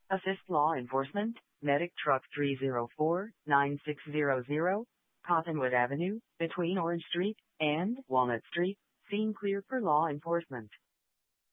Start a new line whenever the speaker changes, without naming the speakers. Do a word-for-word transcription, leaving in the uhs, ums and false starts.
Assist law enforcement, medic truck three zero four, nine six zero zero, Cottonwood Avenue, between Orange Street and Walnut Street. Scene clear for law enforcement.